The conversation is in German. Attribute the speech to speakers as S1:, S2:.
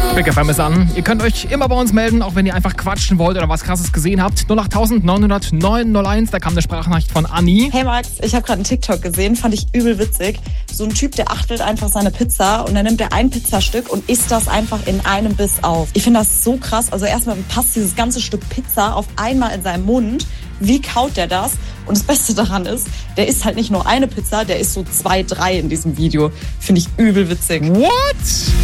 S1: Big FM ist an. Ihr könnt euch immer bei uns melden, auch wenn ihr einfach quatschen wollt oder was Krasses gesehen habt. 08900 901, da kam eine Sprachnachricht von Anni.
S2: Hey Max, ich habe gerade einen TikTok gesehen, fand ich übel witzig. So ein Typ, der achtelt einfach seine Pizza und dann nimmt er ein Pizzastück und isst das einfach in einem Biss auf. Ich finde das so krass. Also erstmal passt dieses ganze Stück Pizza auf einmal in seinen Mund. Wie kaut der das? Und das Beste daran ist, der isst halt nicht nur eine Pizza, der isst so 2, 3 in diesem Video. Finde ich übel witzig.
S1: What?